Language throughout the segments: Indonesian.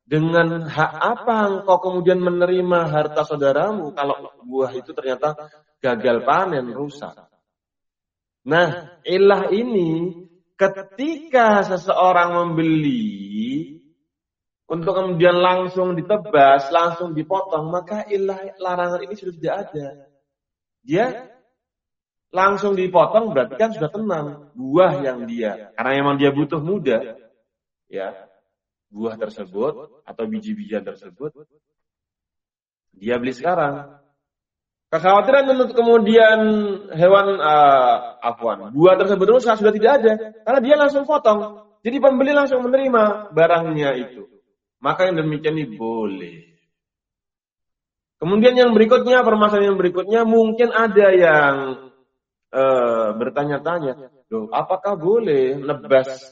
Dengan hak apa engkau kemudian menerima harta saudaramu kalau buah itu ternyata gagal panen, rusak? Nah, ilah ini ketika seseorang membeli untuk kemudian langsung ditebas, langsung dipotong, maka ilah larangan ini sudah tidak ada. Dia langsung dipotong berarti kan sudah tenang buah yang dia, karena memang dia butuh muda, ya buah tersebut atau biji-bijian tersebut dia beli sekarang. Kekhawatiran untuk kemudian buah tersebut rusak sudah tidak ada, karena dia langsung potong. Jadi pembeli langsung menerima barangnya itu. Maka yang demikian ini boleh. Kemudian yang berikutnya, permasalahan yang berikutnya, mungkin ada yang bertanya-tanya, loh, apakah boleh nebas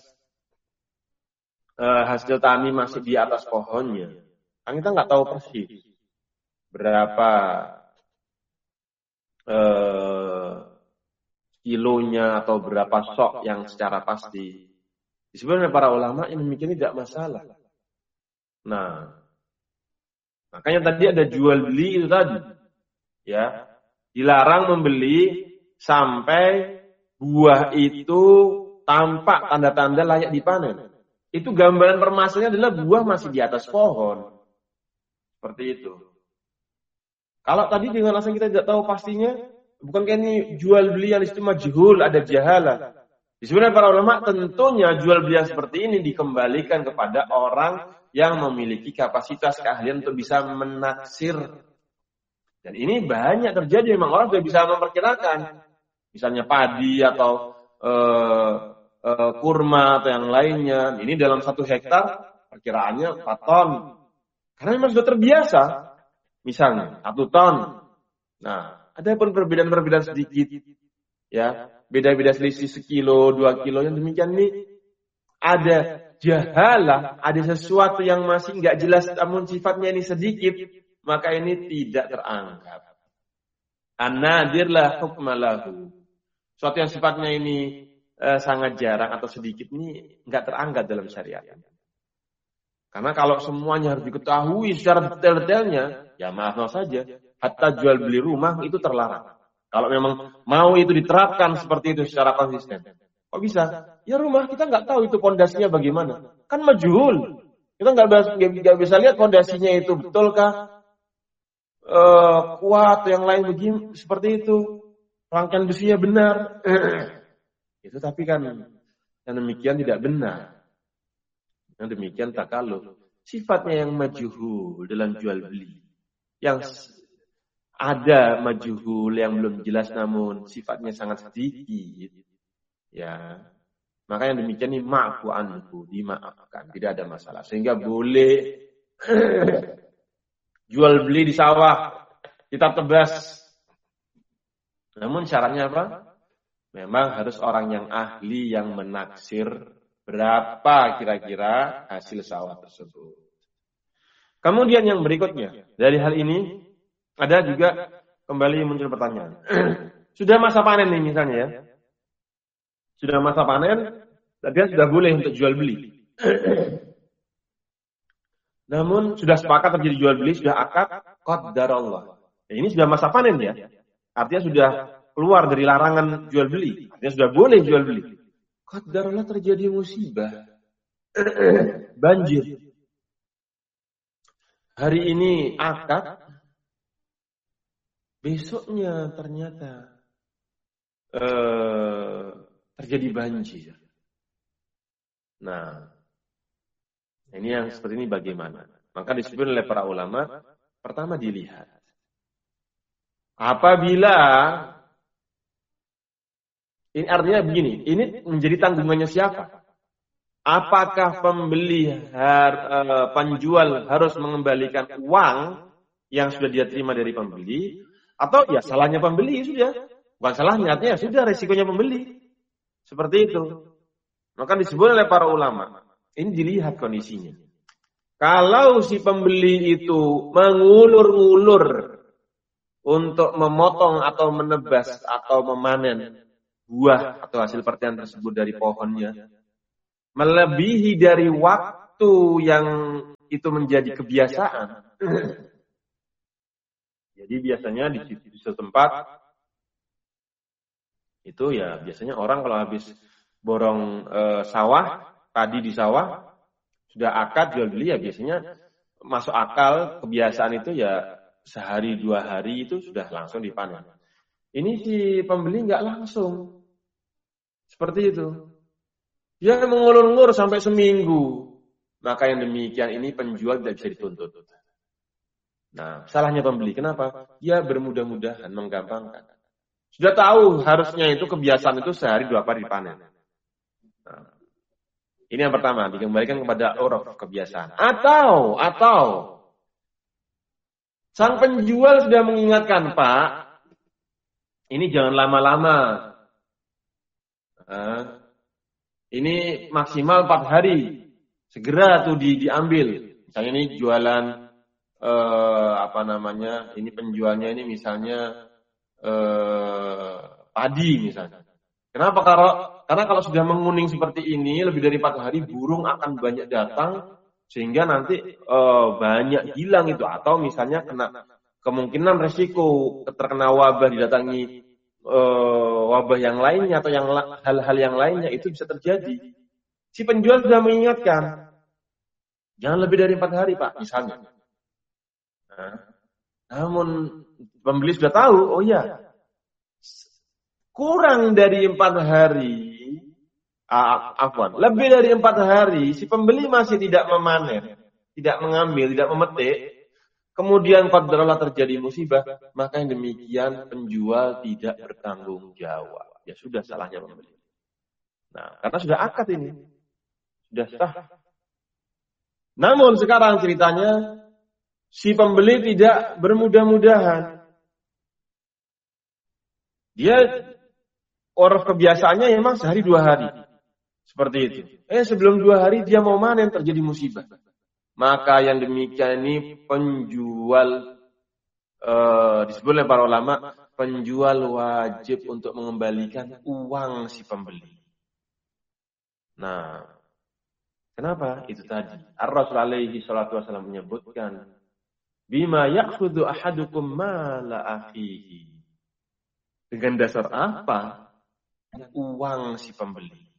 hasil tani masih di atas pohonnya? Kan kita nggak tahu persis berapa kilonya atau berapa sok yang secara pasti. Sebenarnya para ulama yang demikian tidak masalah. Nah, makanya tadi ada jual beli itu tadi, ya, dilarang membeli sampai buah itu tampak tanda-tanda layak dipanen. Itu gambaran permasalahannya adalah buah masih di atas pohon, seperti itu. Kalau tadi dengan alasan kita tidak tahu pastinya, bukankah ini jual beli yang itu majhul, ada jahalah. Sebenarnya para ulama tentunya jual beli yang seperti ini dikembalikan kepada orang yang memiliki kapasitas keahlian untuk bisa menaksir. Dan ini banyak terjadi, memang orang sudah bisa memperkirakan. Misalnya padi atau kurma atau yang lainnya. Ini dalam 1 hektar perkiraannya 4 ton. Karena memang sudah terbiasa. Misalnya 1 ton. Nah, ada pun perbedaan-perbedaan sedikit. Ya, beda-beda selisih sekilo, 2 kilo, yang demikian ini ada jahalah, ada sesuatu yang masih nggak jelas, namun sifatnya ini sedikit, maka ini tidak teranggap. An-nadir la hukma lahu. Suatu yang sifatnya ini sangat jarang atau sedikit ini nggak teranggap dalam syariat. Karena kalau semuanya harus diketahui secara detail-detailnya, ya maaf saja, hatta jual beli rumah itu terlarang. Kalau memang mau itu diterapkan seperti itu secara konsisten. Kok bisa? Ya rumah kita nggak tahu itu pondasinya bagaimana. Kan majhul. Kita nggak bisa lihat pondasinya itu betulkah kuat, yang lain begini seperti itu. Rangkaian besinya benar. Itu tapi kan yang demikian tidak benar. Yang demikian takaluf. Sifatnya yang majhul dalam jual beli. Yang ada majhul yang belum jelas namun sifatnya sangat sedikit. Ya. Maka yang demikian ini ma'fu anhu, dimaafkan, tidak ada masalah. Sehingga boleh jual beli di sawah, kita tebas. Namun syaratnya apa? Memang harus orang yang ahli yang menaksir berapa kira-kira hasil sawah tersebut. Kemudian yang berikutnya, dari hal ini ada juga kembali muncul pertanyaan. Sudah masa panen nih misalnya ya. Sudah masa panen, dia sudah boleh untuk jual beli. Namun sudah sepakat terjadi jual beli, sudah akad qadarullah. Ini sudah masa panen ya. Artinya sudah keluar dari larangan jual beli. Artinya sudah boleh jual beli. Qadarullah terjadi musibah. Banjir. Hari ini akad, besoknya ternyata terjadi banjir. Nah, ini yang seperti ini bagaimana? Maka disebut oleh para ulama, pertama dilihat. Apabila, ini artinya begini, ini menjadi tanggungannya siapa? Apakah penjual harus mengembalikan uang yang sudah dia terima dari pembeli, atau ya salahnya pembeli sudah, bukan salahnya, artinya sudah resikonya pembeli. Seperti itu. Maka disebut oleh para ulama, ini dilihat kondisinya. Kalau si pembeli itu mengulur-ngulur untuk memotong atau menebas atau memanen buah atau hasil pertanian tersebut dari pohonnya, melebihi dari waktu yang itu menjadi kebiasaan, jadi biasanya di suatu tempat itu ya biasanya orang kalau habis borong sawah, padi di sawah, sudah akad jual beli ya biasanya masuk akal kebiasaan itu ya sehari 2 hari itu sudah langsung dipanen. Ini si pembeli nggak langsung seperti itu. Dia mengulur-ulur sampai seminggu. Maka yang demikian ini penjual tidak bisa dituntut. Nah, salahnya pembeli. Kenapa? Dia bermudah-mudahan, menggampangkan. Sudah tahu harusnya itu kebiasaan itu sehari 2 kali dipanen. Nah, ini yang pertama, dikembalikan kepada uruf kebiasaan. Atau sang penjual sudah mengingatkan, Pak, ini jangan lama-lama. Ini maksimal 4 hari. Segera tuh diambil. Misalnya ini jualan ini penjualnya ini misalnya padi misalnya. Kenapa? Karena kalau sudah menguning seperti ini lebih dari 4 hari burung akan banyak datang sehingga nanti banyak hilang itu, atau misalnya kemungkinan resiko terkena wabah, didatangi wabah yang lainnya atau hal-hal yang lainnya itu bisa terjadi. Si penjual sudah mengingatkan, jangan lebih dari 4 hari Pak, misalnya. Namun pembeli sudah tahu, oh ya, kurang dari 4 hari, lebih dari 4 hari, si pembeli masih tidak memanen, tidak mengambil, tidak memetik, kemudian qadarullah terjadi musibah, maka yang demikian penjual tidak bertanggung jawab. Ya sudah, salahnya pembeli. Nah, karena sudah akad ini, sudah sah. Namun sekarang ceritanya, si pembeli tidak bermudah-mudahan. Dia orang kebiasaannya memang sehari 2 hari. Seperti itu. Sebelum 2 hari dia mau manen, terjadi musibah. Maka yang demikian ini penjual, disebut oleh para ulama, penjual wajib untuk mengembalikan uang si pembeli. Nah, kenapa? Itu tadi. Ar-Rasul alaihi salatu wasallam menyebutkan, bima ya'khudhu ahadukum mala akhihi. Dengan dasar apa? Uang si pembeli.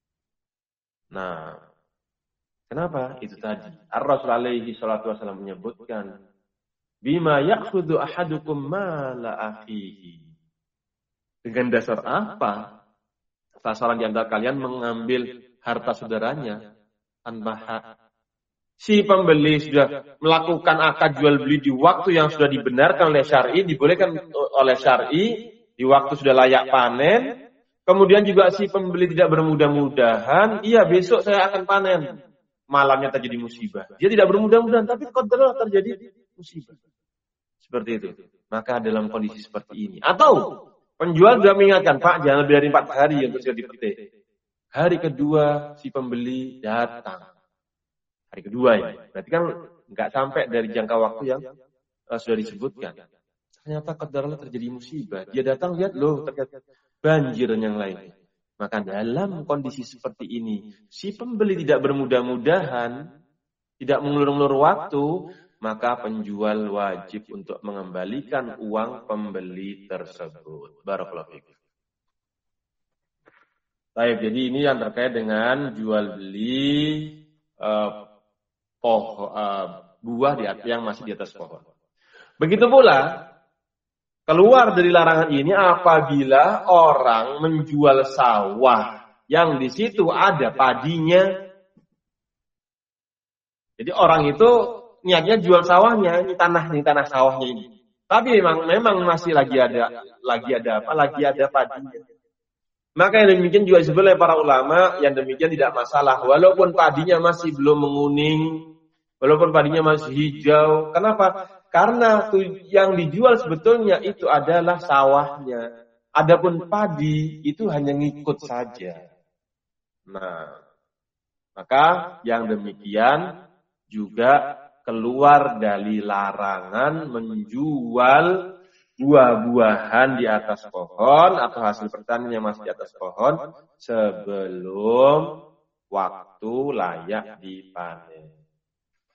Nah, kenapa? Itu tadi. Ar-Rasul alaihi salatu wasallam menyebutkan, bima ya'khudhu ahadukum mala akhihi. Dengan dasar apa salah seorang di antara kalian mengambil harta saudaranya tanpa hak? Si pembeli sudah melakukan akad jual beli di waktu yang sudah dibenarkan oleh syar'i, dibolehkan oleh syar'i, di waktu sudah layak panen. Kemudian juga si pembeli tidak bermudah-mudahan, iya besok saya akan panen. Malamnya terjadi musibah. Dia tidak bermudah-mudahan, tapi qadarullah terjadi musibah. Seperti itu. Maka dalam kondisi seperti ini. Atau penjual sudah mengingatkan, Pak, jangan lebih dari 4 hari untuk sudah dipetik. Hari kedua si pembeli datang. Hari kedua ya. Berarti kan nggak sampai dari jangka waktu yang sudah disebutkan. Ternyata qadarullah terjadi musibah. Dia datang, lihat loh, ternyata banjir dan yang lain. Maka dalam kondisi seperti ini, si pembeli tidak bermudah-mudahan, tidak mengulur-ulur waktu, maka penjual wajib untuk mengembalikan uang pembeli tersebut. Barakallahu fikum. Baik, jadi ini yang terkait dengan jual beli buah yang masih di atas pohon. Begitu pula keluar dari larangan ini apabila orang menjual sawah yang di situ ada padinya. Jadi orang itu niatnya jual sawahnya, ini tanah sawahnya ini. Tapi memang masih lagi ada padinya. Maka yang demikian juga disebut oleh para ulama, yang demikian tidak masalah. Walaupun padinya masih belum menguning, walaupun padinya masih hijau. Kenapa? Karena yang dijual sebetulnya itu adalah sawahnya. Adapun padi itu hanya ngikut saja. Nah, maka yang demikian juga keluar dari larangan menjual buah-buahan di atas pohon atau hasil pertanian yang masih di atas pohon sebelum waktu layak dipanen.